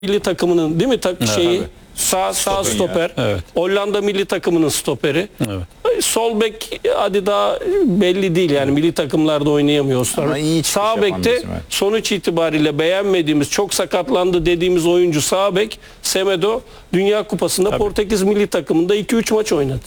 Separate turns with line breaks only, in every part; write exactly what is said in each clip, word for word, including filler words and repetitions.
milli takımının değil mi tak şeyi
evet.
sağ sağ stoper.
Evet.
Hollanda milli takımının stoperi.
Evet.
Sol bek hadi daha belli değil yani milli takımlarda oynayamıyor. Sağ bekte sonuç itibariyle beğenmediğimiz, çok sakatlandı dediğimiz oyuncu sağ bek Semedo Dünya Kupası'nda Tabii. Portekiz milli takımında iki üç maç oynadı.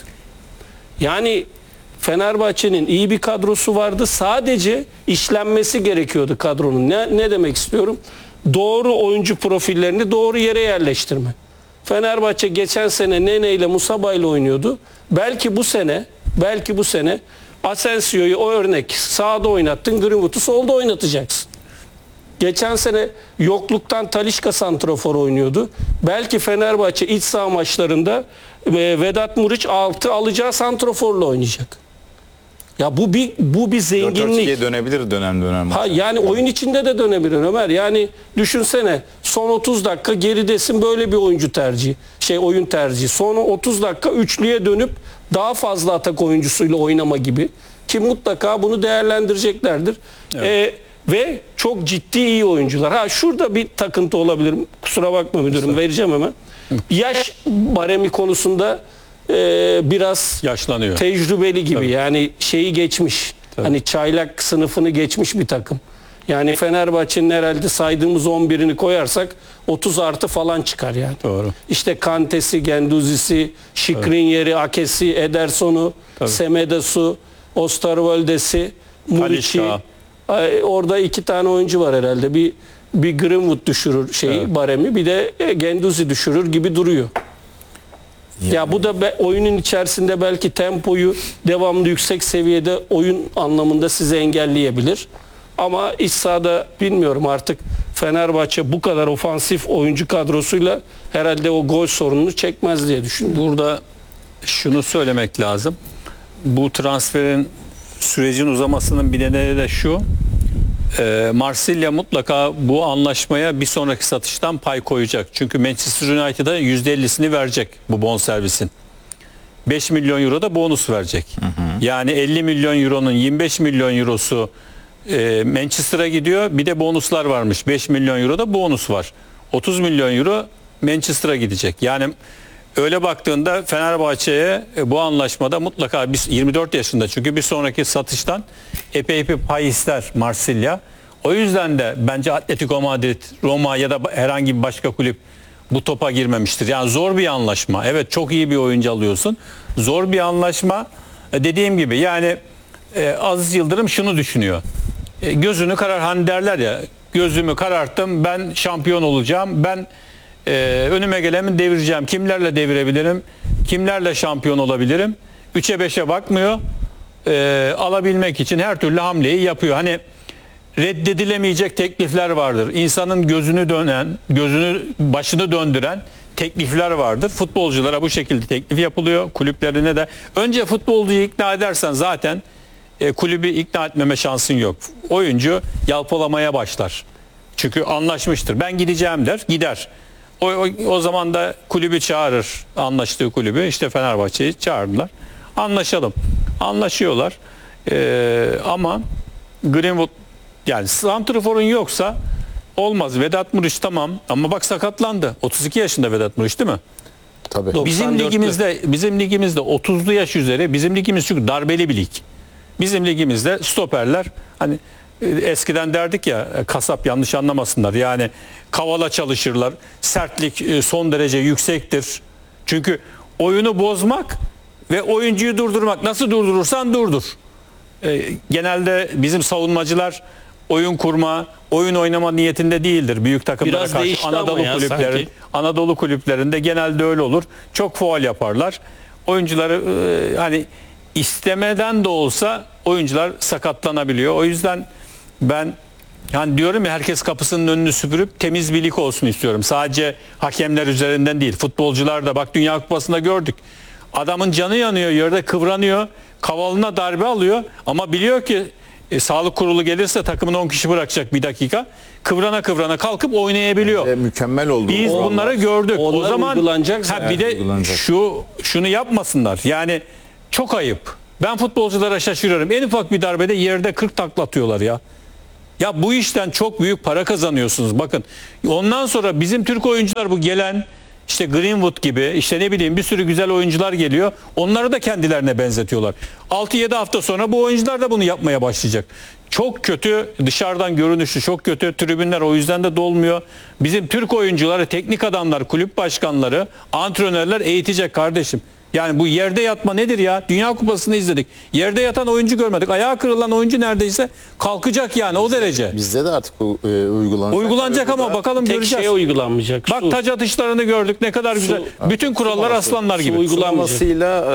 Yani Fenerbahçe'nin iyi bir kadrosu vardı. Sadece işlenmesi gerekiyordu kadronun. Ne, ne demek istiyorum? Doğru oyuncu profillerini doğru yere yerleştirme. Fenerbahçe geçen sene Nene ile Musaba ile oynuyordu. Belki bu sene, belki bu sene Asensio'yu o örnek sağda oynattın, Greenwood'u solda oynatacaksın. Geçen sene yokluktan Talisca santrafor oynuyordu. Belki Fenerbahçe iç saha maçlarında Vedat Muriç altı alacağı santraforla oynayacak. Ya bu bir bu bir zenginlik. dört dört ikiye
dönebilir dönem dönem.
Ha yani oyun içinde de dönebilir Ömer. Yani düşünsene son otuz dakika geridesin, böyle bir oyuncu tercihi. Şey oyun tercihi. Son otuz dakika üçlüye dönüp daha fazla atak oyuncusuyla oynama gibi. Ki mutlaka bunu değerlendireceklerdir. Evet. Ee, ve çok ciddi iyi oyuncular. Ha şurada bir takıntı olabilir. Kusura bakma müdürüm, Kusura. vereceğim hemen. Yaş baremi konusunda Ee, biraz
yaşlanıyor.
Tecrübeli gibi.
Tabii.
Yani şeyi geçmiş.
Tabii.
Hani çaylak sınıfını geçmiş bir takım. Yani Fenerbahçe'nin herhalde saydığımız on birini koyarsak otuz artı falan çıkar yani.
Doğru.
İşte Kante'si, Gendouzi'si, Skriniar'ı, Akes'i, Ederson'u, Semedas'u, Osterwolde'si, Muriç'i. Orada iki tane oyuncu var herhalde. Bir bir Greenwood düşürür şeyi, evet. baremi, bir de Gendouzi düşürür gibi duruyor. Yani. Ya bu da be, oyunun içerisinde belki tempoyu devamlı yüksek seviyede oyun anlamında sizi engelleyebilir. Ama iç sahada bilmiyorum, artık Fenerbahçe bu kadar ofansif oyuncu kadrosuyla herhalde o gol sorununu çekmez diye düşünüyorum.
Burada şunu söylemek lazım. Bu transferin sürecin uzamasının bir nedeni de şu. E, Marsilya mutlaka bu anlaşmaya bir sonraki satıştan pay koyacak. Çünkü Manchester United'a yüzde ellisini verecek bu bonservisin. beş milyon euro da bonus verecek. Hı hı. Yani elli milyon euronun yirmi beş milyon eurosu e, Manchester'a gidiyor. Bir de bonuslar varmış. beş milyon euro da bonus var. otuz milyon euro Manchester'a gidecek. Yani öyle baktığında Fenerbahçe'ye bu anlaşmada mutlaka biz yirmi dört yaşında, çünkü bir sonraki satıştan epey bir pay ister Marsilya. O yüzden de bence Atletico Madrid, Roma ya da herhangi bir başka kulüp bu topa girmemiştir. Yani zor bir anlaşma. Evet, çok iyi bir oyuncu alıyorsun. Zor bir anlaşma. Dediğim gibi yani e, Aziz Yıldırım şunu düşünüyor. E, gözünü karar, hani derler ya, gözümü kararttım, ben şampiyon olacağım. Ben Ee, önüme geleni devireceğim. Kimlerle devirebilirim? Kimlerle şampiyon olabilirim? üçe beşe bakmıyor. Ee, alabilmek için her türlü hamleyi yapıyor. Hani reddedilemeyecek teklifler vardır. İnsanın gözünü dönen, gözünü başını döndüren teklifler vardır. Futbolculara bu şekilde teklif yapılıyor. Kulüplerine de. Önce futbolcuyu ikna edersen zaten e, kulübü ikna etmeme şansın yok. Oyuncu yalpalamaya başlar. Çünkü anlaşmıştır. Ben gideceğim der, gider. O, o, o zaman da kulübü çağırır, anlaştığı kulübü. İşte Fenerbahçe'yi çağırdılar. Anlaşalım. Anlaşıyorlar. Ee, ama Greenwood, yani santraforun yoksa olmaz. Vedat Muriç tamam ama bak sakatlandı. otuz iki yaşında Vedat Muriç, değil mi?
Tabii.
Bizim ligimizde bizim ligimizde otuzlu yaş üzeri, bizim ligimiz çünkü darbeli bir lig. Bizim ligimizde stoperler, hani eskiden derdik ya, kasap yanlış anlamasınlar. Yani kavala çalışırlar. Sertlik son derece yüksektir. Çünkü oyunu bozmak ve oyuncuyu durdurmak. Nasıl durdurursan durdur. E, genelde bizim savunmacılar oyun kurma, oyun oynama niyetinde değildir büyük takımlara
Biraz
karşı. Anadolu kulüplerin, sanki. Anadolu kulüplerinde genelde öyle olur. Çok faul yaparlar. Oyuncuları e, hani istemeden de olsa oyuncular sakatlanabiliyor. O yüzden ben yani diyorum ya, herkes kapısının önünü süpürüp temiz bir lig olsun istiyorum. Sadece hakemler üzerinden değil. Futbolcular da, bak Dünya Kupası'nda gördük. Adamın canı yanıyor, yerde kıvranıyor. Kavalına darbe alıyor ama biliyor ki e, sağlık kurulu gelirse takımın on kişi bırakacak bir dakika. Kıvrana kıvrana kalkıp oynayabiliyor.
E, mükemmel oldu.
Biz bunları
onlar,
gördük.
Onlar
o zaman ha, bir de şu şunu yapmasınlar. Yani çok ayıp. Ben futbolculara şaşırıyorum. En ufak bir darbede yerde kırk takla atıyorlar ya. Ya bu işten çok büyük para kazanıyorsunuz. Bakın ondan sonra bizim Türk oyuncular bu gelen işte Greenwood gibi işte ne bileyim bir sürü güzel oyuncular geliyor. Onları da kendilerine benzetiyorlar. altı yedi hafta sonra bu oyuncular da bunu yapmaya başlayacak. Çok kötü dışarıdan görünüşü çok kötü. Tribünler o yüzden de dolmuyor. Bizim Türk oyuncuları, teknik adamlar, kulüp başkanları, antrenörler eğitecek kardeşim. Yani bu yerde yatma nedir ya? Dünya Kupası'nı izledik. Yerde yatan oyuncu görmedik. Ayağı kırılan oyuncu neredeyse kalkacak yani o derece.
Bizde de artık bu e, uygulanacak.
Uygulanacak ama bakalım
Tek
göreceğiz.
şeye uygulanmayacak.
Bak
Su.
taç atışlarını gördük ne kadar güzel. Bütün kurallar aslanlar gibi.
Su uygulanmayacak.
Uygulamasıyla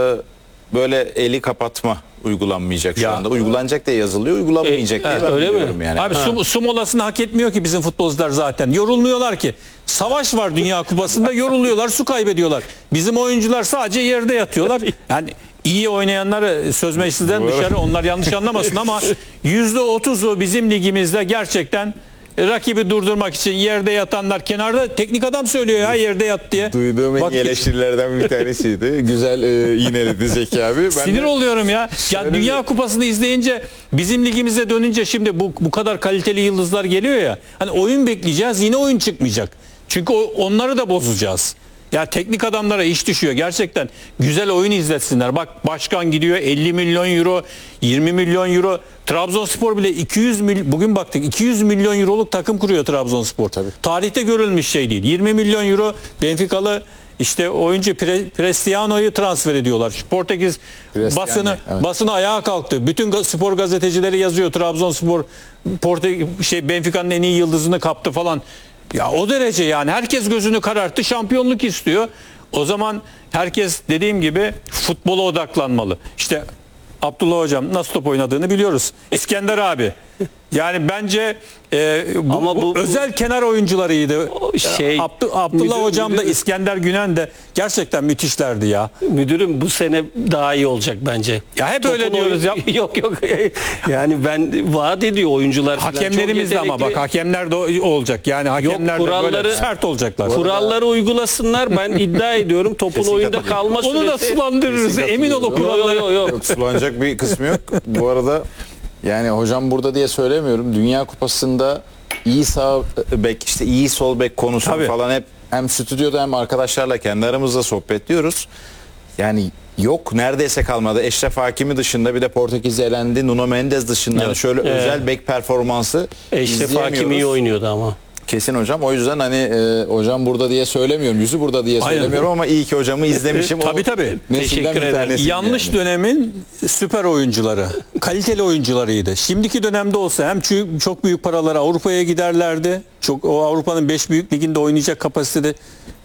e, böyle eli kapatma uygulanmayacak şu
Ya.
anda. Uygulanacak diye yazılıyor, uygulanmayacak
E,
diye
evet,
ben
öyle mi?
biliyorum yani.
Abi su, su molasını hak etmiyor ki bizim futbolcular zaten. Yorulmuyorlar ki. Savaş var Dünya Kupası'nda yoruluyorlar, su kaybediyorlar. Bizim oyuncular sadece yerde yatıyorlar. Yani iyi oynayanları söz meclisinden dışarı onlar yanlış anlamasın ama yüzde otuzu bizim ligimizde gerçekten rakibi durdurmak için yerde yatanlar kenarda teknik adam söylüyor ya yerde yat diye.
Duyduğum en
Bak-
iyi eleştirilerden bir tanesiydi. Güzel e, yineledi Zeki abi. Ben
Sinir
de-
oluyorum ya. Ya
Şöyle
Dünya
bir-
Kupası'nı izleyince bizim ligimize dönünce şimdi bu bu kadar kaliteli yıldızlar geliyor ya. Hani oyun bekleyeceğiz yine oyun çıkmayacak. Çünkü o- onları da bozacağız. Ya teknik adamlara iş düşüyor. Gerçekten güzel oyun izletsinler. Bak başkan gidiyor elli milyon euro, yirmi milyon euro. Trabzonspor bile iki yüz mil, bugün baktık iki yüz milyon euroluk takım kuruyor Trabzonspor.
Tabii.
Tarihte görülmüş şey değil. yirmi milyon euro Benficalı işte oyuncu Pre- Prestiano'yu transfer ediyorlar. Şu Portekiz
Prestiani,
basını
evet.
basını ayağa kalktı. Bütün ga- spor gazetecileri yazıyor. Trabzonspor Porte şey Benfica'nın en iyi yıldızını kaptı falan. Ya o derece yani herkes gözünü kararttı. Şampiyonluk istiyor. O zaman herkes dediğim gibi futbola odaklanmalı. İşte Abdullah hocam nasıl top oynadığını biliyoruz. İskender abi. Yani bence e, bu,
Ama
bu
bu-
özel kenar oyuncularıydı.
O şey-
Abdu- Abdullah
Müdür-
hocam da
müdür-
İskender Günen de gerçekten müthişlerdi ya.
Müdürüm bu sene daha iyi olacak bence.
Ya hep öyle
Topun
diyoruz
oyun-
ya.
Yok yok. Yani ben vaat ediyor oyuncular falan.
Hakemlerimiz de
Çok
ama bak
yetenekli.
hakemler de o- olacak. Yani hakemler de böyle
kuralları-
sert olacaklar.
Kuralları uygulasınlar. Ben iddia ediyorum topun
Kesin
oyunda
katılıyorum.
kalma
Onu da
süresi.
sulandırırız. Emin ol o
Yok
kurallara.
yok yok.
Yok sulanacak bir kısmı yok. Bu arada yani hocam burada diye söylemiyorum. Dünya Kupası'nda iyi sağ bek işte iyi sol bek konusu
Tabii.
falan hep hem stüdyoda hem arkadaşlarla kendi aramızda sohbetliyoruz. Yani yok neredeyse kalmadı. Eşref Hakimi dışında bir de Portekiz elendi. Nuno Mendes dışında
Evet.
şöyle
Evet.
özel bek performansı
Eşref
izleyemiyoruz.
Hakim iyi oynuyordu ama.
Kesin hocam. O yüzden hani e, hocam burada diye söylemiyorum. Yüzü burada diye
Aynen.
söylemiyorum ama iyi ki hocamı izlemişim. O
Tabii tabii.
nesilden
Teşekkür
bir
ederim.
tanesi
Yanlış
yani.
dönemin süper oyuncuları, kaliteli oyuncularıydı. Şimdiki dönemde olsa hem çü- çok büyük paralara Avrupa'ya giderlerdi. Çok o Avrupa'nın beş büyük liginde oynayacak kapasitede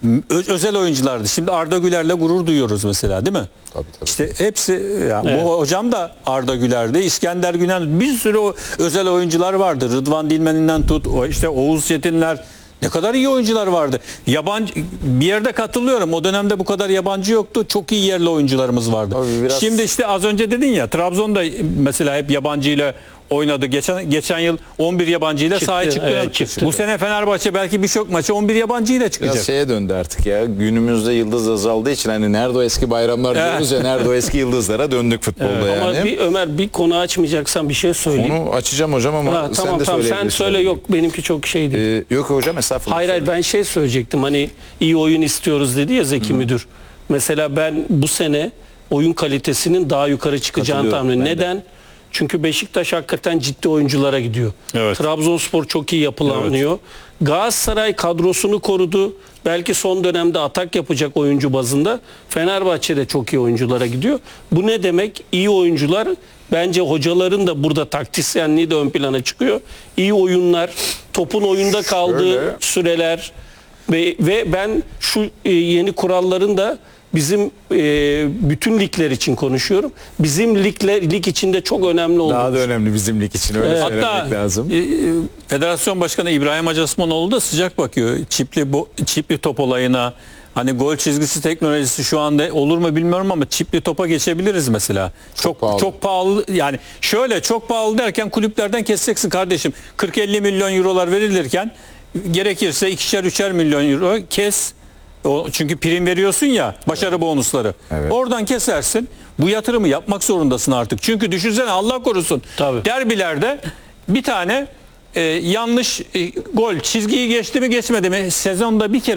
ö- özel oyunculardı. Şimdi Arda Güler'le gurur duyuyoruz mesela, değil mi?
Tabii, tabii.
İşte hepsi ya
Evet.
bu hocam da Arda Güler'di. İskender Günen bir sürü o özel oyuncular vardı. Rıdvan Dilmen'inden tut o işte Oğuz Çetinler. Ne kadar iyi oyuncular vardı. Yabancı bir yerde katılıyorum. O dönemde bu kadar yabancı yoktu. Çok iyi yerli oyuncularımız vardı.
Tabii biraz-
Şimdi işte az önce dedin ya Trabzon'da mesela hep yabancıyla oynadı. Geçen geçen yıl on bir yabancıyla
Çıktı,
sahaya çıktı.
evet, çıktı.
Bu sene Fenerbahçe belki birçok maçı on bir yabancıyla çıkacak.
Biraz şeye döndü artık ya. Günümüzde yıldız azaldığı için hani nerede o eski bayramlar diyoruz ya nerede o eski yıldızlara döndük futbolda yani.
Ama bir Ömer bir konu açmayacaksan bir şey söyleyeyim.
Onu açacağım hocam ama
Ha,
sen
tamam
de
tamam sen
söyleyebilirsin.
söyle yok benimki çok şeydi.
Ee, yok hocam estağfurullah.
Hayır hayır ben şey söyleyecektim hani iyi oyun istiyoruz dedi ya Zeki Müdür. Mesela ben bu sene oyun kalitesinin daha yukarı çıkacağını
Katılıyorum
tahmin
ben de.
Neden? Çünkü Beşiktaş hakikaten ciddi oyunculara gidiyor.
Evet.
Trabzonspor çok iyi yapılanıyor. Galatasaray kadrosunu korudu. Belki son dönemde atak yapacak oyuncu bazında. Fenerbahçe de çok iyi oyunculara gidiyor. Bu ne demek? İyi oyuncular bence hocaların da burada taktisyenliği de ön plana çıkıyor. İyi oyunlar, topun oyunda kaldığı
Şöyle.
süreler ve, ve ben şu e, yeni kuralların da bizim e, bütün ligler için konuşuyorum. Bizim ligler, lig içinde çok önemli olduğunu
Daha da önemli bizim lig için öyle
Evet.
söylemek
Hatta
lazım.
e, e, Federasyon Başkanı İbrahim Hacı Osmanoğlu da sıcak bakıyor. Çipli bo- çipli top olayına. Hani gol çizgisi teknolojisi şu anda olur mu bilmiyorum ama çipli topa geçebiliriz mesela. Çok
pahalı.
çok pahalı yani şöyle çok pahalı derken kulüplerden keseceksin kardeşim. kırk elli milyon eurolar verilirken gerekirse ikişer üçer milyon euro kes. O, çünkü prim veriyorsun ya başarı bonusları.
Evet.
Oradan kesersin. Bu yatırımı yapmak zorundasın artık. Çünkü düşünsene Allah korusun.
Tabii.
Derbilerde bir tane e, yanlış e, gol çizgiyi geçti mi geçmedi mi sezonda bir kere